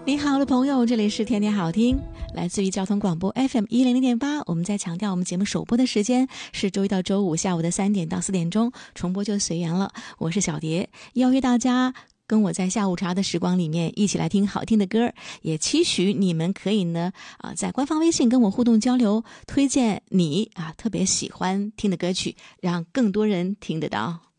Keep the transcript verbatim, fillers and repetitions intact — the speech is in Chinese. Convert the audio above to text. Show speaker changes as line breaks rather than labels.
你好的朋友，这里是天天好听，来自于交通广播 F M 一零零点八。我们在强调我们节目首播的时间是周一到周五下午的三点到四点钟，重播就随缘了。我是小蝶，邀约大家跟我在下午茶的时光里面一起来听好听的歌，也期许你们可以呢啊在官方微信跟我互动交流，推荐你啊特别喜欢听的歌曲，让更多人听得到。